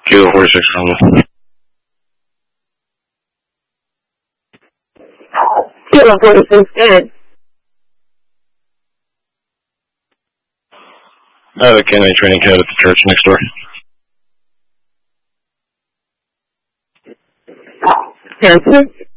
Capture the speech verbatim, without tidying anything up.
Kilo forty-six, Combo. Kilo forty-six, good. I have a K nine training cat at the church next door. Answer.